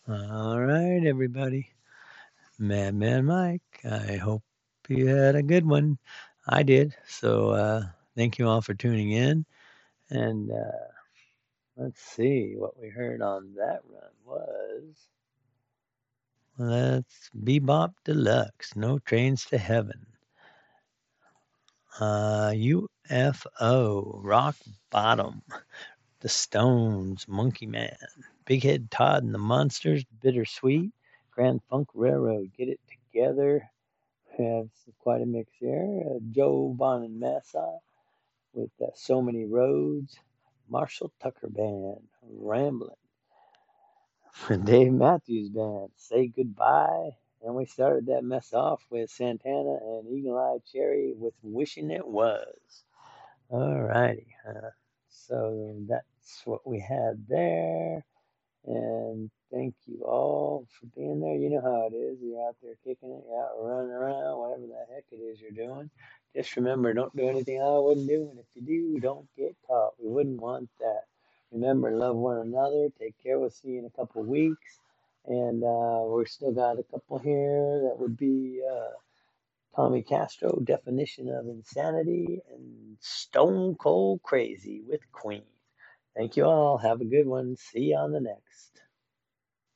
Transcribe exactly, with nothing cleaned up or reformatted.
All right, everybody. Madman Mike, I hope you had a good one. I did. So uh, thank you all for tuning in. And uh, let's see what we heard on that run was let's Bebop Deluxe, No Trains to Heaven. Uh, U F O, Rock Bottom, The Stones, Monkey Man, Big Head Todd and the Monsters, Bittersweet, Grand Funk Railroad, Get It Together. We have quite a mix here. Uh, Joe Bon and Massa with uh, So Many Roads, Marshall Tucker Band, Ramblin', Dave Matthews Band, Say Goodbye. And we started that mess off with Santana and Eagle Eye Cherry with Wishing It Was. All righty. Uh, so that's what we had there. And thank you all for being there. You know how it is. You're out there kicking it, you're out running around, whatever the heck it is you're doing. Just remember, don't do anything I wouldn't do. And if you do, don't get caught. We wouldn't want that. Remember, love one another. Take care. We'll see you in a couple of weeks. And uh, we've still got a couple here that would be uh, Tommy Castro, Definition of Insanity, and Stone Cold Crazy with Queen. Thank you all. Have a good one. See you on the next.